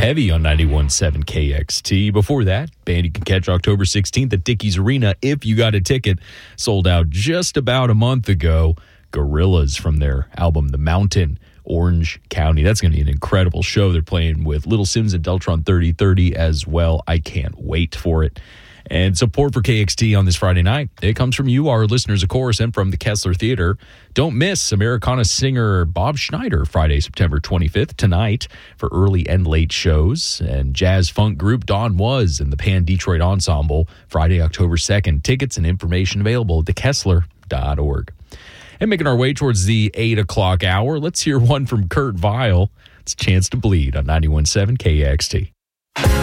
Heavy on 91.7 KXT. Before that, band you can catch October 16th at Dickies Arena if you got a ticket. Sold out just about a month ago. Gorillaz from their album The Mountain, Orange County. That's going to be an incredible show. They're playing with Little Sims and Deltron 3030 as well. I can't wait for it. And support for KXT on this Friday night, it comes from you, our listeners, of course, and from the Kessler Theater. Don't miss Americana singer Bob Schneider Friday, September 25th, tonight for early and late shows. And jazz funk group Dawn Was and the Pan Detroit Ensemble Friday, October 2nd. Tickets and information available at thekessler.org. And making our way towards the 8 o'clock hour, let's hear one from Kurt Vile. It's a Chance to Bleed on 91.7 KXT.